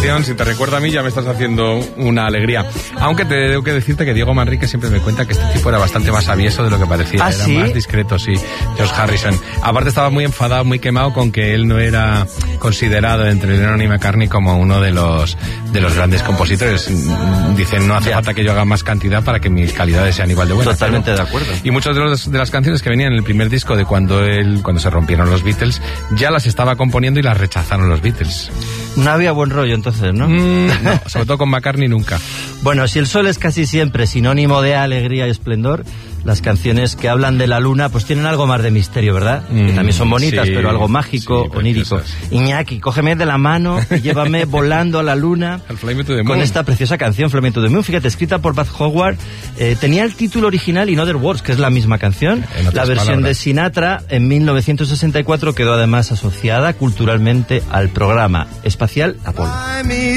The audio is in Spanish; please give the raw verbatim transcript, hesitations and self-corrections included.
canción, si te recuerda a mí, ya me estás haciendo una alegría. Aunque te tengo que decirte que Diego Manrique siempre me cuenta que este tipo era bastante más avieso de lo que parecía. ¿Ah, era sí? más discreto, sí. George Harrison. Aparte estaba muy enfadado, muy quemado con que él no era considerado entre Lennon y McCartney como uno de los de los grandes compositores. Dicen, no hace Ya. falta que yo haga más cantidad para que mis calidades sean igual de buenas. Totalmente Pero- de acuerdo. Y muchas de, los- de las canciones que venían en el primer disco de cuando él, cuando se rompieron los Beatles, ya las estaba componiendo y las rechazaron los Beatles. No había buen rollo entonces, ¿no? Mm, no, sobre todo con McCartney nunca. Bueno, si el sol es casi siempre sinónimo de alegría y esplendor, las canciones que hablan de la luna pues tienen algo más de misterio, ¿verdad? Mm, que también son bonitas, sí, pero algo mágico, sí, onírico. preciosas. Iñaki, cógeme de la mano y llévame volando a la luna. Al Fly Me to the Moon. Con esta preciosa canción, Fly Me to the Moon, fíjate, escrita por Bud Howard, eh, tenía el título original In Other Words, que es la misma canción. En La otras versión palabras. de Sinatra en mil novecientos sesenta y cuatro quedó además asociada culturalmente al programa espacial Apolo.